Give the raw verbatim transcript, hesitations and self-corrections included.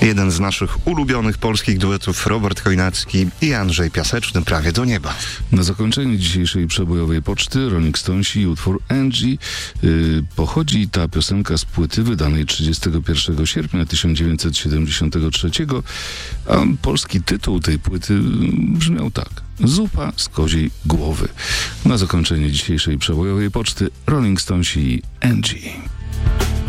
Jeden z naszych ulubionych polskich duetów, Robert Chojnacki i Andrzej Piaseczny, Prawie do nieba. Na zakończenie dzisiejszej przebojowej poczty Rolling Stonesi i utwór Angie. Yy, pochodzi ta piosenka z płyty wydanej trzydziestego pierwszego sierpnia tysiąc dziewięćset siedemdziesiątego trzeciego, a polski tytuł tej płyty brzmiał tak: Zupa z koziej głowy. Na zakończenie dzisiejszej przebojowej poczty Rolling Stonesi i Angie.